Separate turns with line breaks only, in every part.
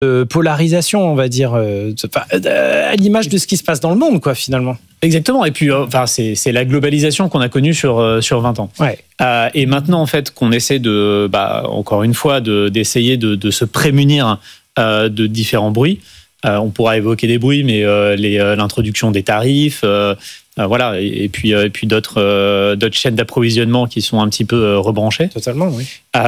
polarisation, on va dire, à l'image de ce qui se passe dans le monde, quoi, finalement.
Exactement. Et puis, c'est la globalisation qu'on a connue sur 20 ans.
Ouais.
Et maintenant, en fait, qu'on essaie encore une fois, d'essayer de se prémunir de différents bruits. On pourra évoquer des bruits, mais l'introduction des tarifs, voilà, et puis d'autres chaînes d'approvisionnement qui sont un petit peu rebranchées.
Totalement, oui.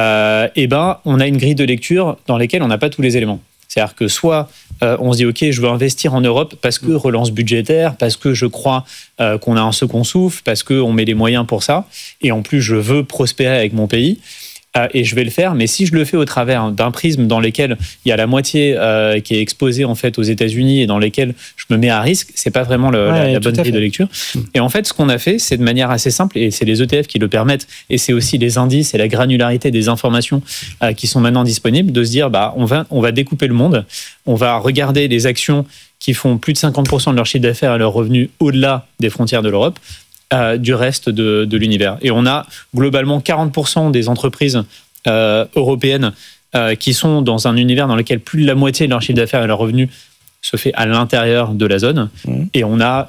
On a une grille de lecture dans laquelle on n'a pas tous les éléments. C'est-à-dire que soit on se dit ok, je veux investir en Europe parce que relance budgétaire, parce que je crois qu'on a un second souffle, parce qu'on met les moyens pour ça, et en plus je veux prospérer avec mon pays. Et je vais le faire, mais si je le fais au travers d'un prisme dans lequel il y a la moitié qui est exposée en fait aux États-Unis et dans lequel je me mets à risque, c'est pas vraiment la bonne grille de lecture. Et en fait, ce qu'on a fait, c'est de manière assez simple, et c'est les ETF qui le permettent, et c'est aussi les indices et la granularité des informations qui sont maintenant disponibles, de se dire on va découper le monde, on va regarder les actions qui font plus de 50% de leur chiffre d'affaires et leurs revenus au-delà des frontières de l'Europe. Du reste de l'univers. Et on a globalement 40% des entreprises européennes qui sont dans un univers dans lequel plus de la moitié de leur chiffre d'affaires et leurs revenus se fait à l'intérieur de la zone. Et on a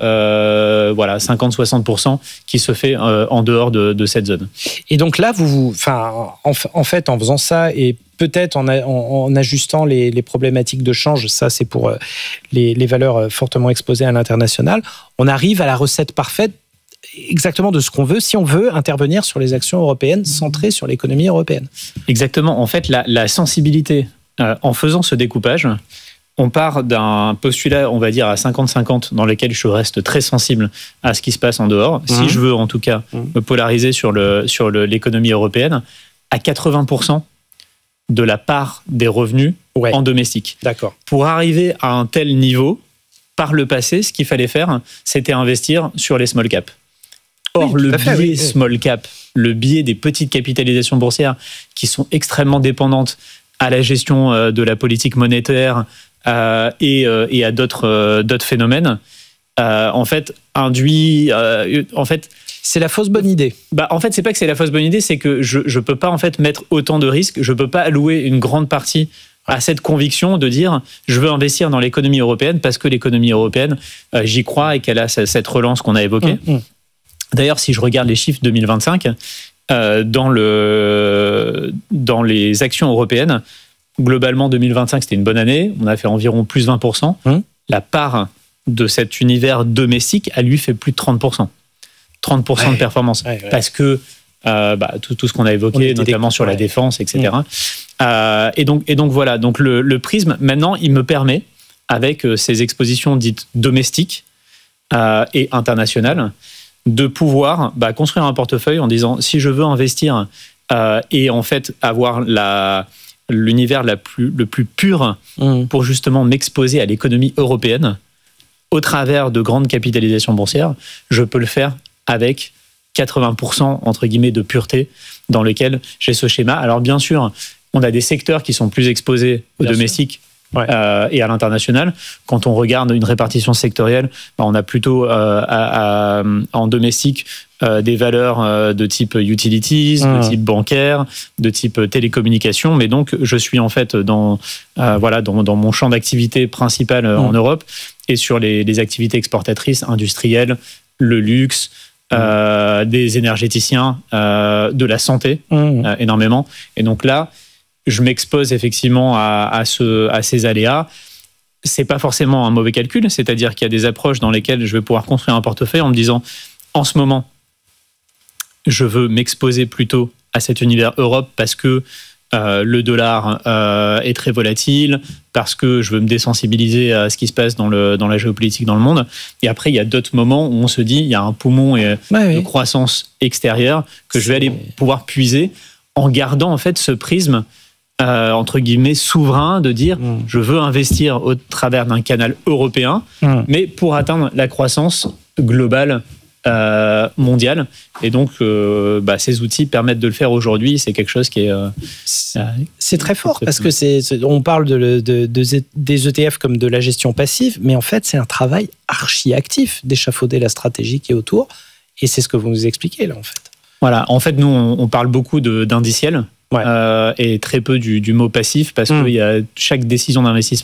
50-60% qui se fait en dehors de cette zone.
Et donc là, en fait, en faisant ça et peut-être en ajustant les problématiques de change, ça c'est pour les valeurs fortement exposées à l'international, on arrive à la recette parfaite exactement de ce qu'on veut, si on veut intervenir sur les actions européennes centrées sur l'économie européenne.
Exactement. En fait, la sensibilité, en faisant ce découpage, on part d'un postulat, on va dire, à 50-50, dans lequel je reste très sensible à ce qui se passe en dehors. Si je veux, en tout cas, me polariser sur l'économie européenne, à 80% de la part des revenus en domestique.
D'accord.
Pour arriver à un tel niveau, par le passé, ce qu'il fallait faire, c'était investir sur les small caps. Or, le biais small cap, le biais des petites capitalisations boursières qui sont extrêmement dépendantes à la gestion de la politique monétaire et à d'autres phénomènes, en fait, induit...
c'est la fausse bonne idée.
En fait, c'est pas que c'est la fausse bonne idée, c'est que je peux pas en fait mettre autant de risques, je peux pas allouer une grande partie à cette conviction de dire je veux investir dans l'économie européenne parce que l'économie européenne, j'y crois et qu'elle a cette relance qu'on a évoquée. D'ailleurs, si je regarde les chiffres 2025, dans les actions européennes, globalement 2025, c'était une bonne année. On a fait environ plus 20%. La part de cet univers domestique, elle lui fait plus de 30%. 30% de performance. Parce que tout ce qu'on a évoqué, notamment sur la défense, etc. Et donc voilà. Donc le prisme, maintenant, il me permet, avec ces expositions dites domestiques et internationales, de pouvoir construire un portefeuille en disant si je veux investir et en fait avoir l'univers le plus pur pour justement m'exposer à l'économie européenne au travers de grandes capitalisations boursières, je peux le faire avec 80% entre guillemets de pureté dans lequel j'ai ce schéma. Alors bien sûr, on a des secteurs qui sont plus exposés au domestique et à l'international. Quand on regarde une répartition sectorielle, on a plutôt en domestique des valeurs de type utilities, de type bancaire, de type télécommunications. Mais donc, je suis en fait dans mon champ d'activité principal en Europe et sur les activités exportatrices, industrielles, le luxe, des énergéticiens, de la santé, énormément. Et donc là, je m'expose effectivement à ces aléas. C'est pas forcément un mauvais calcul, c'est-à-dire qu'il y a des approches dans lesquelles je vais pouvoir construire un portefeuille en me disant, en ce moment, je veux m'exposer plutôt à cet univers Europe parce que le dollar est très volatile, parce que je veux me désensibiliser à ce qui se passe dans la géopolitique dans le monde. Et après, il y a d'autres moments où on se dit, il y a un poumon de croissance extérieure que je vais aller pouvoir puiser en gardant en fait ce prisme entre guillemets souverain de dire je veux investir au travers d'un canal européen, mais pour atteindre la croissance globale mondiale. Et donc ces outils permettent de le faire aujourd'hui. C'est quelque chose qui est
c'est très fort parce que on parle des ETF comme de la gestion passive, mais en fait c'est un travail archi actif d'échafauder la stratégie qui est autour, et c'est ce que vous nous expliquez là en fait.
Voilà, en fait, nous, on parle beaucoup d'indiciel. et très peu du mot passif, parce que chaque décision d'investissement